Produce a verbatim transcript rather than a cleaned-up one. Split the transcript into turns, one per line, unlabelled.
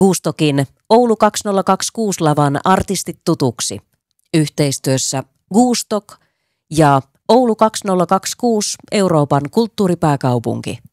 Gustokin Oulu kaksituhattakaksikymmentäkuusi-lavan artistit tutuksi. Yhteistyössä Gustok ja Oulu kaksituhattakaksikymmentäkuusi Euroopan kulttuuripääkaupunki.